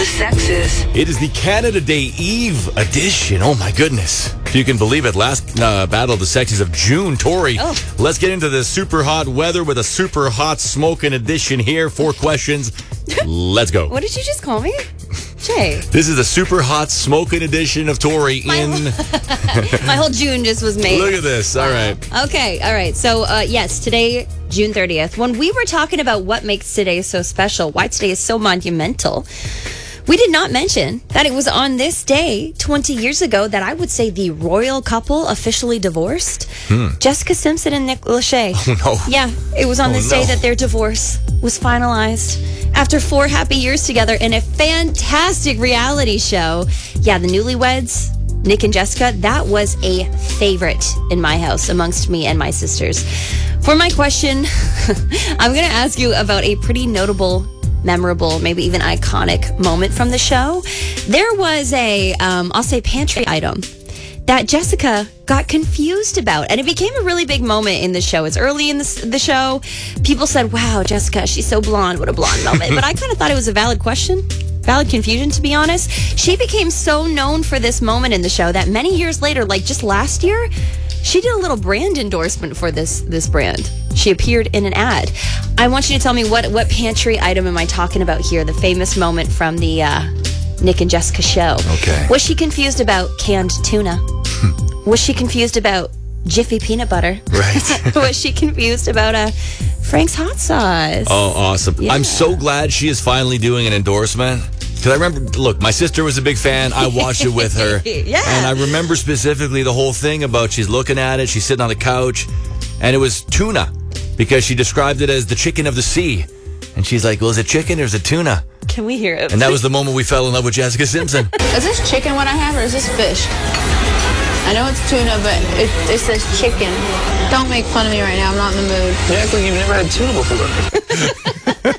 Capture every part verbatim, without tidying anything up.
Sexes. It is the Canada Day Eve edition. Oh, my goodness. If you can believe it, last uh, Battle of the Sexes of June. Tori, oh. let's get into the super hot weather with a super hot smoking edition here. Four questions. Let's go. What did you just call me? Jay. This is a super hot smoking edition of Tori My in... whole, my whole June just was made. Look at this. All right. Okay, all right. So, uh, yes, today, June thirtieth, when we were talking about what makes today so special, why today is so monumental, we did not mention that it was on this day twenty years ago that I would say the royal couple officially divorced. Hmm. Jessica Simpson and Nick Lachey. Oh, no. Yeah, it was on Oh, this no. day that their divorce was finalized after four happy years together in a fantastic reality show. Yeah, the Newlyweds, Nick and Jessica, that was a favorite in my house amongst me and my sisters. For my question, I'm going to ask you about a pretty notable, memorable, maybe even iconic moment from the show. There was a, um, I'll say, pantry item that Jessica got confused about. And it became a really big moment in the show. It's early in the, the show. People said, wow, Jessica, she's so blonde. What a blonde moment. But I kind of thought it was a valid question. Valid confusion, to be honest. She became so known for this moment in the show that many years later, like just last year, she did a little brand endorsement for this this brand. She appeared in an ad. I want you to tell me what, what pantry item am I talking about here? The famous moment from the uh, Nick and Jessica show. Okay. Was she confused about canned tuna? Was she confused about Jiffy peanut butter? Right. Was she confused about uh, Frank's hot sauce? Oh, awesome. Yeah. I'm so glad she is finally doing an endorsement. Because I remember, look, my sister was a big fan. I watched it with her. Yeah. And I remember specifically the whole thing about she's looking at it, she's sitting on the couch, and it was tuna. Because she described it as the chicken of the sea. And she's like, well, is it chicken or is it tuna? Can we hear it? And that was the moment we fell in love with Jessica Simpson. Is this chicken what I have, or is this fish? I know it's tuna, but it, it says chicken. Don't make fun of me right now. I'm not in the mood. You act like you've never had tuna before.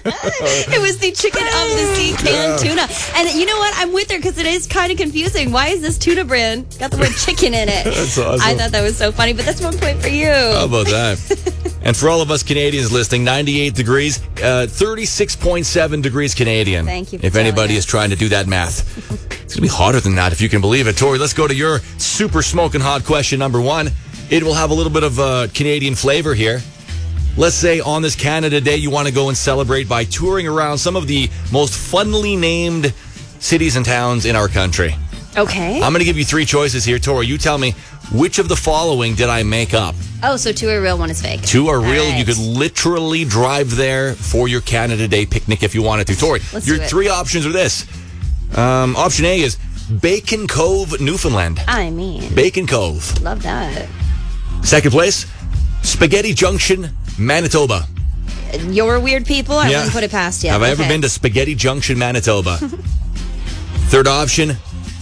It was the chicken of the sea canned tuna. And you know what? I'm with her because it is kind of confusing. Why is this tuna brand got the word chicken in it? That's awesome. I thought that was so funny, but that's one point for you. How about that? And for all of us Canadians listening, ninety-eight degrees, uh, thirty-six point seven degrees Canadian. Thank you for If anybody telling is us. trying to do that math. It's going to be hotter than that, if you can believe it. Tori, let's go to your super smoking hot question number one. It will have a little bit of uh, Canadian flavor here. Let's say on this Canada Day, you want to go and celebrate by touring around some of the most funnily named cities and towns in our country. Okay. I'm going to give you three choices here. Tori, you tell me, which of the following did I make up? Oh, so two are real, one is fake. Two are real. All You right. could literally drive there for your Canada Day picnic if you wanted to. Tori, Let's your do it. three options are this. Um, option A is Bacon Cove, Newfoundland. I mean, Bacon Cove. love that. Second place, Spaghetti Junction, Manitoba. You're weird people. I Yeah. wouldn't put it past you. Have I ever Okay. been to Spaghetti Junction, Manitoba? Third option,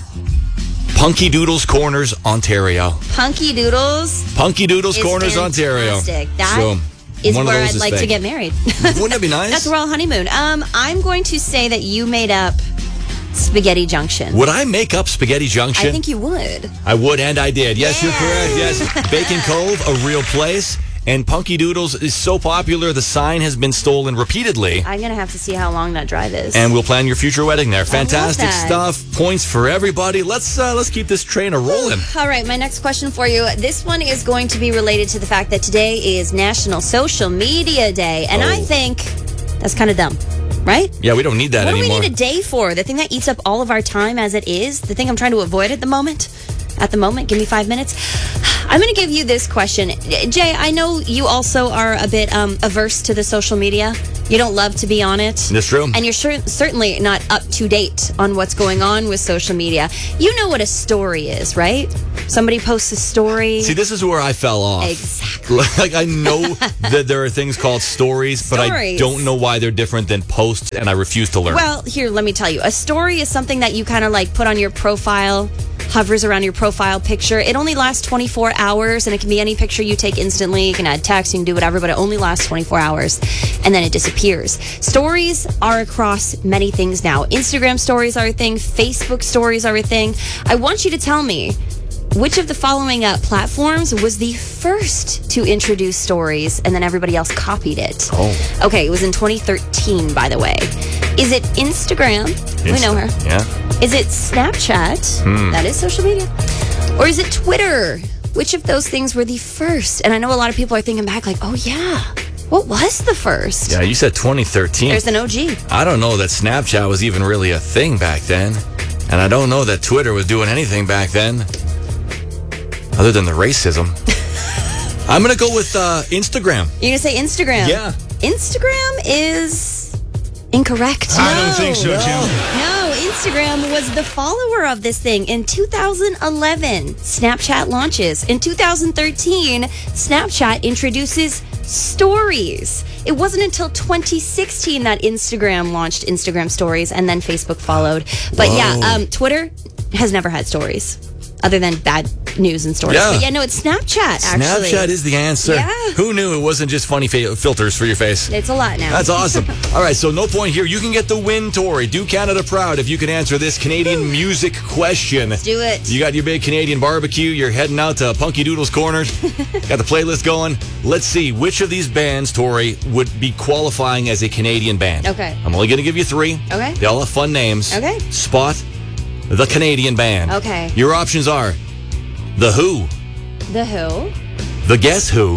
Punky Doodles Corners, Ontario. Punky Doodles? Punky Doodles is Corners, Ontario. fantastic. That So, is one of where those I'd is like to fake. get married. Wouldn't that be nice? That's where I'll honeymoon. Um, I'm going to say that you made up Spaghetti Junction. Would I make up Spaghetti Junction? I think you would. I would, and I did. Yes, you're Yeah. correct. Yes. Bacon Cove, a real place. And Punky Doodles is so popular, the sign has been stolen repeatedly. I'm going to have to see how long that drive is. And we'll plan your future wedding there. love Fantastic that. stuff. Points for everybody. Let's uh, let's keep this train a rolling. All right, my next question for you. This one is going to be related to the fact that today is National Social Media Day. And I Oh. think that's kind of dumb, right? Yeah, we don't need that What do anymore. we need a day for? The thing that eats up all of our time as it is? The thing I'm trying to avoid at the moment? At the moment? Give me five minutes. I'm going to give you this question. Jay, I know you also are a bit um, averse to the social media. You don't love to be on it. That's true. And you're sure, certainly not up to date on what's going on with social media. You know what a story is, right? Somebody posts a story. See, this is where I fell off. Exactly. Like, I know that there are things called stories, but I Stories. don't know why they're different than posts, and I refuse to learn. Well, here, let me tell you. A story is something that you kind of like put on your profile, hovers around your profile picture. It only lasts twenty-four hours, and it can be any picture you take instantly. You can add text, you can do whatever, but it only lasts twenty-four hours, and then it disappears. Stories are across many things now. Instagram stories are a thing. Facebook stories are a thing. I want you to tell me, which of the following uh, platforms was the first to introduce stories and then everybody else copied it? Oh. Okay, it was in twenty thirteen, by the way. Is it Instagram? We know her. Yeah. Is it Snapchat? Hmm. That is social media. Or is it Twitter? Which of those things were the first? And I know a lot of people are thinking back like, oh yeah, what was the first? Yeah, you said twenty thirteen. There's an O G. I don't know that Snapchat was even really a thing back then. And I don't know that Twitter was doing anything back then. Other than the racism. I'm going to go with uh, Instagram. You're going to say Instagram? Yeah. Instagram is incorrect. I No. don't think so, Tim. No, Instagram was the follower of this thing. In two thousand eleven, Snapchat launches. In two thousand thirteen, Snapchat introduces stories. It wasn't until twenty sixteen that Instagram launched Instagram stories, and then Facebook followed. But Whoa. yeah, um, Twitter has never had stories other than bad news and stories. Yeah. But yeah, no, it's Snapchat, actually. Snapchat is the answer. Yeah. Who knew it wasn't just funny fa- filters for your face? It's a lot now. That's awesome. All right, so no point here. You can get the win, Tori. Do Canada proud if you can answer this Canadian music question. Let's do it. You got your big Canadian barbecue. You're heading out to Punky Doodle's Corners. Got the playlist going. Let's see which of these bands, Tori, would be qualifying as a Canadian band. Okay. I'm only going to give you three. Okay. They all have fun names. Okay. Spot the Canadian band. Okay. Your options are The Who, The Who. The Guess Who,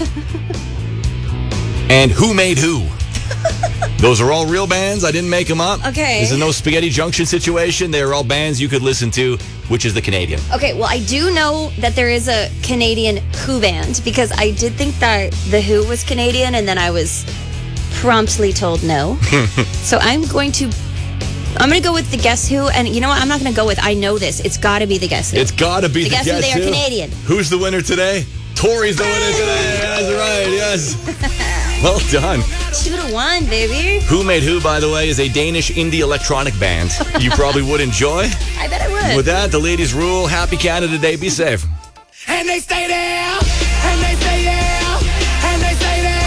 and Who Made Who. Those are all real bands. I didn't make them up. Okay. This is no Spaghetti Junction situation. They're all bands you could listen to. Which is the Canadian? Okay, well, I do know that there is a Canadian Who band because I did think that The Who was Canadian, and then I was promptly told no. So I'm going to... I'm going to go with the Guess Who, and you know what? I'm not going to go with I know this. It's got to be the Guess Who. It's got to be the, The Guess Who, they are Canadian. Who's the winner today? Tori's the winner today. That's right, yes. Well done. Two to one, baby. Who Made Who, by the way, is a Danish indie electronic band you probably would enjoy. I bet I would. With that, the ladies rule. Happy Canada Day. Be safe. And they stay there, and they stay there, and they stay there.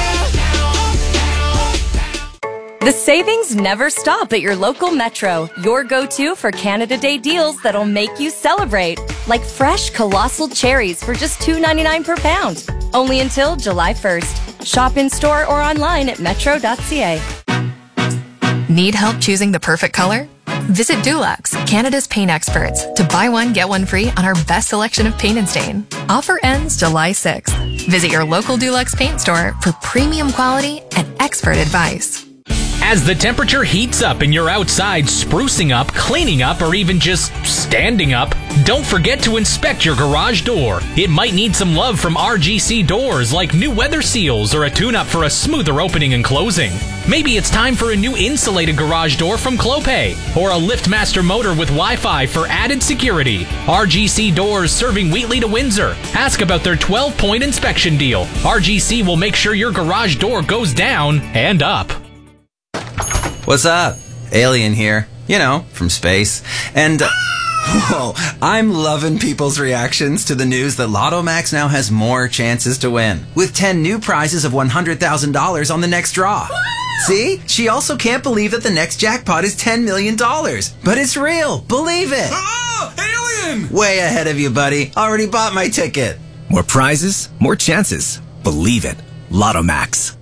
The savings never stop at your local Metro. Your go-to for Canada Day deals that'll make you celebrate. Like fresh colossal cherries for just two ninety-nine per pound. Only until July first. Shop in-store or online at metro dot c a. Need help choosing the perfect color? Visit Dulux, Canada's paint experts, to buy one, get one free on our best selection of paint and stain. Offer ends July sixth. Visit your local Dulux paint store for premium quality and expert advice. As the temperature heats up and you're outside sprucing up, cleaning up, or even just standing up, don't forget to inspect your garage door. It might need some love from R G C Doors, like new weather seals or a tune-up for a smoother opening and closing. Maybe it's time for a new insulated garage door from Clopay, or a LiftMaster motor with Wi-Fi for added security. R G C Doors serving Wheatley to Windsor. Ask about their twelve-point inspection deal. R G C will make sure your garage door goes down and up. What's up? Alien here. You know, from space. And, uh, whoa, I'm loving people's reactions to the news that Lotto Max now has more chances to win, with ten new prizes of one hundred thousand dollars on the next draw. See? She also can't believe that the next jackpot is ten million dollars. But it's real. Believe it. Oh, alien! Way ahead of you, buddy. Already bought my ticket. More prizes, more chances. Believe it. Lotto Max.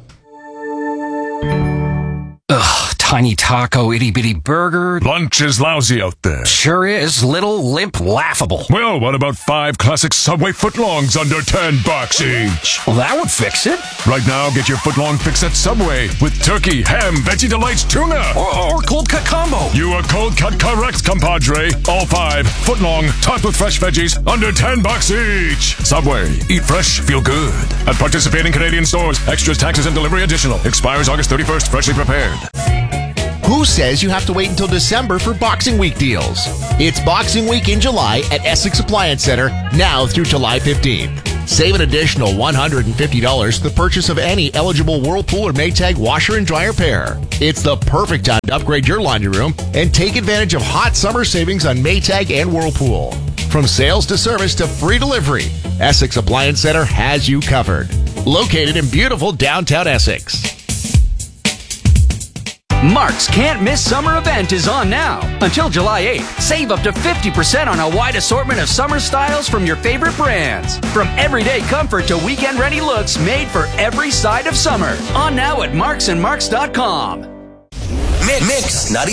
Ugh, tiny taco, itty bitty burger. Lunch is lousy out there. Sure is. Little, limp, laughable. Well, what about five classic Subway footlongs under ten bucks each? Well, that would fix it. Right now, get your footlong fix at Subway with turkey, ham, veggie delights, tuna. Or, or cold cut combo. You are cold cut correct, compadre. All five footlong, topped with fresh veggies, under ten bucks each. Subway, eat fresh, feel good. At participating Canadian stores, extras, taxes, and delivery additional. Expires August thirty-first. Freshly prepared. Who says you have to wait until December for Boxing Week deals? It's Boxing Week in July at Essex Appliance Center, now through July fifteenth. Save an additional one hundred fifty dollars for the purchase of any eligible Whirlpool or Maytag washer and dryer pair. It's the perfect time to upgrade your laundry room and take advantage of hot summer savings on Maytag and Whirlpool. From sales to service to free delivery, Essex Appliance Center has you covered. Located in beautiful downtown Essex. Mark's Can't Miss Summer event is on now. Until July eighth, save up to fifty percent on a wide assortment of summer styles from your favorite brands. From everyday comfort to weekend-ready looks made for every side of summer. On now at marks and marks dot com. Mix, Mix ninety.